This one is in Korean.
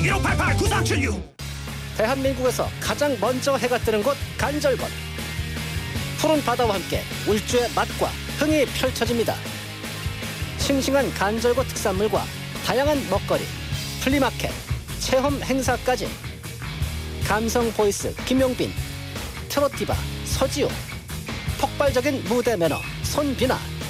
1588-9376. 대한민국에서 가장 먼저 해가 뜨는 곳 간절곶. 푸른 바다와 함께 울주의 맛과 흥이 펼쳐집니다. 싱싱한 간절곶 특산물과 다양한 먹거리, 플리마켓, 체험 행사까지. 감성 보이스 김용빈, 트로티바 서지호, 폭발적인 무대 매너 손비나,